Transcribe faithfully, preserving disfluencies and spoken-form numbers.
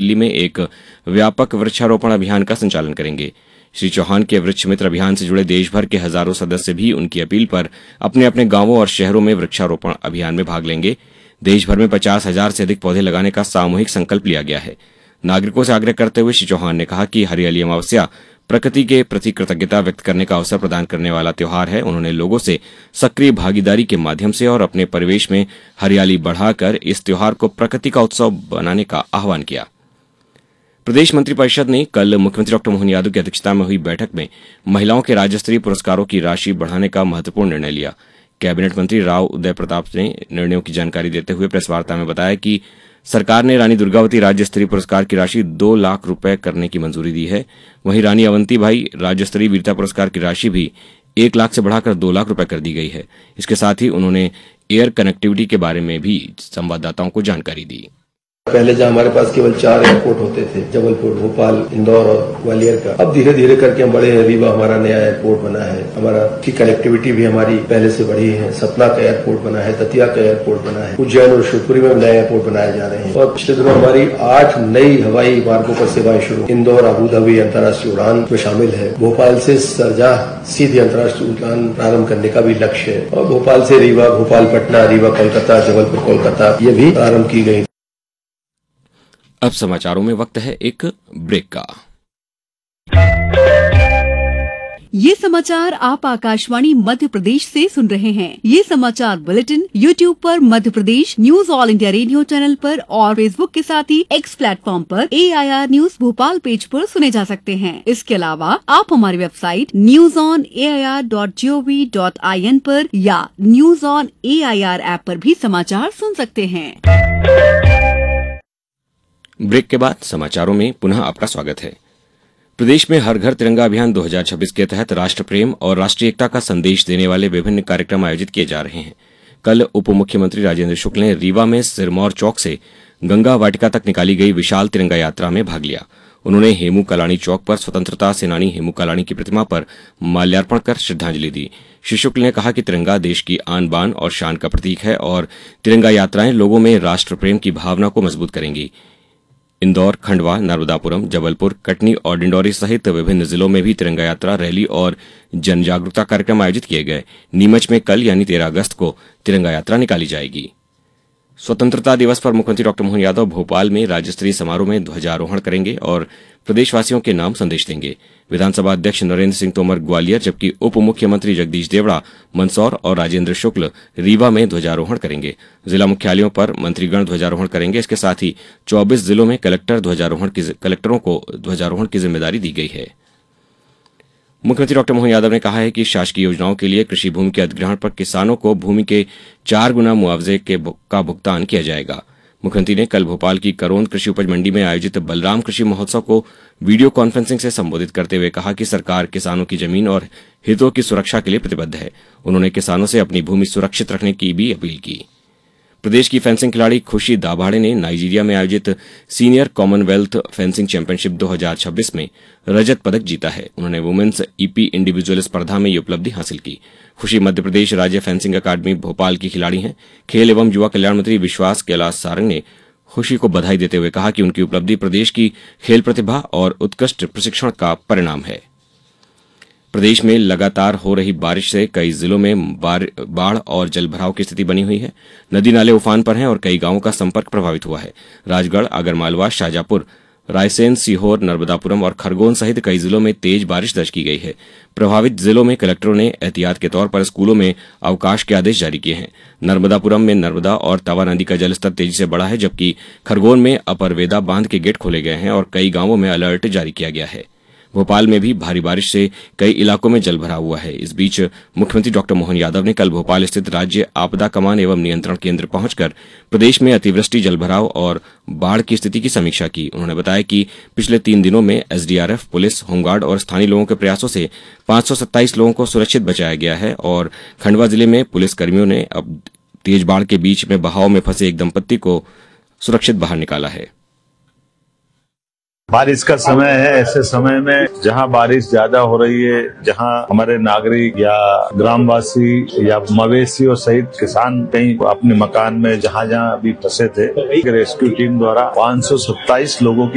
दिल्ली में एक व्यापक वृक्षारोपण अभियान का संचालन करेंगे। श्री चौहान के वृक्ष मित्र अभियान से जुड़े देश भर के हजारों सदस्य भी उनकी अपील पर अपने अपने गांवों और शहरों में वृक्षारोपण अभियान में भाग लेंगे। देश भर में पचास हजार से अधिक पौधे लगाने का सामूहिक संकल्प लिया गया है। नागरिकों से आग्रह करते हुए श्री चौहान ने कहा कि हरियाली अमावस्या प्रकृति के प्रति कृतज्ञता व्यक्त करने का अवसर प्रदान करने वाला त्योहार है। उन्होंने लोगों से सक्रिय भागीदारी के माध्यम से और अपने परिवेश में हरियाली बढ़ाकर इस त्योहार को प्रकृति का उत्सव बनाने का आह्वान किया। प्रदेश मंत्रिपरिषद ने कल मुख्यमंत्री डॉक्टर मोहन यादव की अध्यक्षता में हुई बैठक में महिलाओं के राज्य स्तरीय पुरस्कारों की राशि बढ़ाने का महत्वपूर्ण निर्णय लिया। कैबिनेट मंत्री राव उदय प्रताप ने निर्णयों की जानकारी देते हुए प्रेस वार्ता में बताया कि सरकार ने रानी दुर्गावती राज्य स्तरीय पुरस्कार की राशि दो लाख रुपए करने की मंजूरी दी है। वहीं रानी अवंतीबाई राज्य स्तरीय वीरता पुरस्कार की राशि भी एक लाख से बढ़ाकर दो लाख रुपए कर दी गई है। इसके साथ ही उन्होंने एयर कनेक्टिविटी के बारे में भी संवाददाताओं को जानकारी दी। पहले जहाँ हमारे पास केवल चार एयरपोर्ट होते थे, जबलपुर, भोपाल, इंदौर और ग्वालियर का, अब धीरे धीरे करके हम बड़े हैं। रीवा हमारा नया एयरपोर्ट बना है, हमारा की कनेक्टिविटी भी हमारी पहले से बढ़ी है। सतना का एयरपोर्ट बना है, दतिया का एयरपोर्ट बना है, उज्जैन और शिवपुरी में नए एयरपोर्ट बनाए जा रहे हैं। और पिछले दिनों हमारी आठ नई हवाई मार्गों पर सेवाएं शुरू। इंदौर अबुधाबी अंतर्राष्ट्रीय उड़ान में शामिल है। भोपाल से सरजाह सीधी अंतर्राष्ट्रीय उड़ान प्रारंभ करने का भी लक्ष्य है। और भोपाल से रीवा, भोपाल पटना, रीवा कोलकाता, जबलपुर कोलकाता, ये भी प्रारंभ की गई। अब समाचारों में वक्त है एक ब्रेक का। ये समाचार आप आकाशवाणी मध्य प्रदेश से सुन रहे हैं। ये समाचार बुलेटिन यूट्यूब पर Madhya Pradesh news all India radio channel पर और फेसबुक के साथ ही एक्स प्लेटफॉर्म पर ए I R news Bhopal page पर सुने जा सकते हैं। इसके अलावा आप हमारी website news on A I R dot G O V dot I N पर या news on A I R app पर भी समाचार सुन सकते हैं। ब्रेक के बाद समाचारों में पुनः आपका स्वागत है। प्रदेश में हर घर तिरंगा अभियान दो हज़ार छब्बीस के तहत राष्ट्र प्रेम और राष्ट्रीय एकता का संदेश देने वाले विभिन्न कार्यक्रम आयोजित किए जा रहे हैं। कल उप मुख्यमंत्री राजेंद्र शुक्ल ने रीवा में सिरमौर चौक से गंगा वाटिका तक निकाली गई विशाल तिरंगा यात्रा में भाग लिया। उन्होंने हेमू कलानी चौक पर स्वतंत्रता सेनानी हेमू कलानी की प्रतिमा पर माल्यार्पण कर श्रद्धांजलि दी। श्री शुक्ल ने कहा कि तिरंगा देश की आन बान और शान का प्रतीक है और तिरंगा यात्राएं लोगों में राष्ट्र प्रेम की भावना को मजबूत करेंगी। इंदौर, खंडवा, नर्मदापुरम, जबलपुर, कटनी और डिंडौरी सहित विभिन्न जिलों में भी तिरंगा यात्रा, रैली और जन जागरूकता कार्यक्रम आयोजित किए गए। नीमच में कल यानी तेरह अगस्त को तिरंगा यात्रा निकाली जाएगी। स्वतंत्रता दिवस पर मुख्यमंत्री डॉक्टर मोहन यादव भोपाल में राज्य स्तरीय समारोह में ध्वजारोहण करेंगे और प्रदेशवासियों के नाम संदेश देंगे। विधानसभा अध्यक्ष नरेंद्र सिंह तोमर ग्वालियर, जबकि उप मुख्यमंत्री जगदीश देवड़ा मंदसौर और राजेंद्र शुक्ल रीवा में ध्वजारोहण करेंगे। जिला मुख्यालयों पर मंत्रीगण ध्वजारोहण करेंगे। इसके साथ ही चौबीस जिलों में कलेक्टर ध्वजारोहण की कलेक्टरों को ध्वजारोहण की जिम्मेदारी दी गई है। मुख्यमंत्री डॉक्टर मोहन यादव ने कहा है कि शासकीय योजनाओं के लिए कृषि भूमि के अधिग्रहण पर किसानों को भूमि के चार गुना मुआवजे के का भुगतान किया जाएगा। मुख्यमंत्री ने कल भोपाल की करोंद कृषि उपज मंडी में आयोजित बलराम कृषि महोत्सव को वीडियो कॉन्फ्रेंसिंग से संबोधित करते हुए कहा कि सरकार किसानों की जमीन और हितों की सुरक्षा के लिए प्रतिबद्ध है। उन्होंने किसानों से अपनी भूमि सुरक्षित रखने की भी अपील की। प्रदेश की फेंसिंग खिलाड़ी खुशी दाभाड़े ने नाइजीरिया में आयोजित सीनियर कॉमनवेल्थ फेंसिंग चैंपियनशिप दो हज़ार छब्बीस में रजत पदक जीता है। उन्होंने वुमेन्स ईपी इंडिविजुअल स्पर्धा में ये उपलब्धि हासिल की। खुशी मध्य प्रदेश राज्य फेंसिंग अकादमी भोपाल की खिलाड़ी हैं। खेल एवं युवा कल्याण मंत्री विश्वास कैलाश सारंग ने खुशी को बधाई देते हुए कहा कि उनकी उपलब्धि प्रदेश की खेल प्रतिभा और उत्कृष्ट प्रशिक्षण का परिणाम है। प्रदेश में लगातार हो रही बारिश से कई जिलों में बाढ़ और जलभराव की स्थिति बनी हुई है। नदी नाले उफान पर हैं और कई गांवों का संपर्क प्रभावित हुआ है। राजगढ़, आगरमालवा, शाजापुर, रायसेन, सीहोर, नर्मदापुरम और खरगोन सहित कई जिलों में तेज बारिश दर्ज की गई है। प्रभावित जिलों में कलेक्टरों ने एहतियात के तौर पर स्कूलों में अवकाश के आदेश जारी किए हैं। नर्मदापुरम में नर्मदा और तवा नदी का जलस्तर तेजी से बढ़ा है, जबकि खरगोन में अपरवेदा बांध के गेट खोले गए हैं और कई गांवों में अलर्ट जारी किया गया है। भोपाल में भी भारी बारिश से कई इलाकों में जलभराव हुआ है। इस बीच मुख्यमंत्री डॉक्टर मोहन यादव ने कल भोपाल स्थित राज्य आपदा कमान एवं नियंत्रण केंद्र पहुंचकर प्रदेश में अतिवृष्टि, जलभराव और बाढ़ की स्थिति की समीक्षा की। उन्होंने बताया कि पिछले तीन दिनों में एसडीआरएफ, पुलिस, होमगार्ड और स्थानीय लोगों के प्रयासों से पांच सौ सत्ताईस लोगों को सुरक्षित बचाया गया है और खंडवा जिले में पुलिसकर्मियों ने अब तेज बाढ़ के बीच में बहाव में फंसे एक दंपत्ति को सुरक्षित बाहर निकाला है। बारिश का समय है। ऐसे समय में जहां बारिश ज्यादा हो रही है, जहां हमारे नागरिक या ग्रामवासी या मवेशियों सहित किसान कहीं अपने मकान में जहां जहां अभी फंसे थे, रेस्क्यू टीम द्वारा पांच सौ सत्ताईस लोगों की